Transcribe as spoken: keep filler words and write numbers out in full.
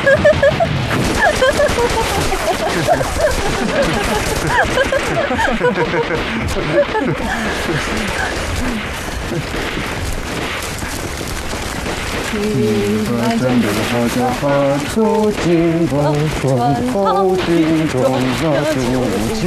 真的好着发出金光，穿透心中那足迹。